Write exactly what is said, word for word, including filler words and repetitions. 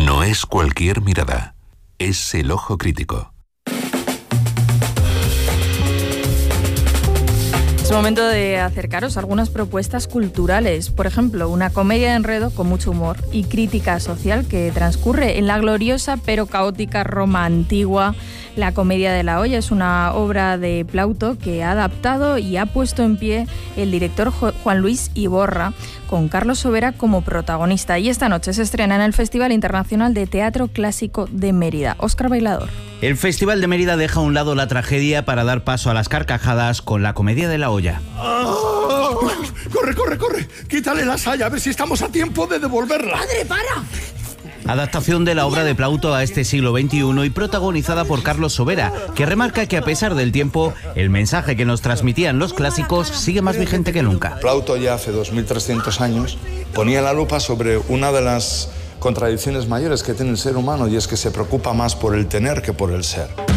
No es cualquier mirada, es el ojo crítico. Es momento de acercaros a algunas propuestas culturales. Por ejemplo, una comedia de enredo con mucho humor y crítica social que transcurre en la gloriosa pero caótica Roma antigua. La Comedia de la Olla es una obra de Plauto que ha adaptado y ha puesto en pie el director Juan Luis Iborra, con Carlos Sobera como protagonista. Y esta noche se estrena en el Festival Internacional de Teatro Clásico de Mérida. Óscar Bailador. El Festival de Mérida deja a un lado la tragedia para dar paso a las carcajadas con La Comedia de la Olla. ¡Oh! ¡Corre, corre, corre! Quítale la saya, a ver si estamos a tiempo de devolverla. ¡Padre, para! Adaptación de la obra de Plauto a este siglo veintiuno y protagonizada por Carlos Sobera, que remarca que a pesar del tiempo, el mensaje que nos transmitían los clásicos sigue más vigente que nunca. Plauto ya hace dos mil trescientos años ponía la lupa sobre una de las contradicciones mayores que tiene el ser humano, y es que se preocupa más por el tener que por el ser.